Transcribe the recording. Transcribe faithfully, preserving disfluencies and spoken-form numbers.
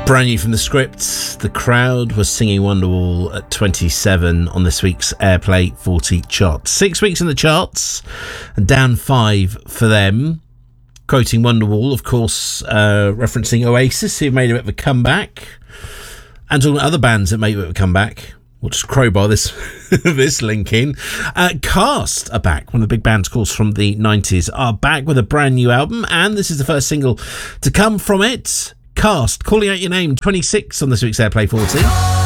Brand new from the script, The Crowd was singing Wonderwall at twenty-seven on this week's Airplay forty chart. Six weeks in the charts and down five for them. Quoting Wonderwall, of course, uh, referencing Oasis, who made a bit of a comeback. And talking about other bands that made a bit of a comeback. We'll just crowbar this this link in. Uh, Cast are back. One of the big bands, of course, from the nineties are back with a brand new album. And this is the first single to come from it. Cast, Calling Out Your Name, twenty-six on this week's Airplay forty.